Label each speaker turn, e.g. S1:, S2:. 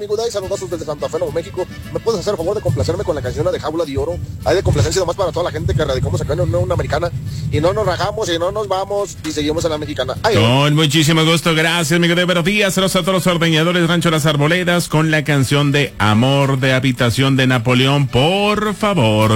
S1: amigo Day, saludos desde Santa Fe, Nuevo México. ¿Me puedes hacer el favor de complacerme con la canción de Jaula de Oro? Hay de complacencia nomás para toda la gente que radicamos acá en la Unión Americana y no nos rajamos y no nos vamos y seguimos en la mexicana.
S2: Con muchísimo gusto, gracias, amigo Day. Buenos días, saludos a todos los ordeñadores Rancho Las Arboledas con la canción de Amor de Habitación de Napoleón, por favor.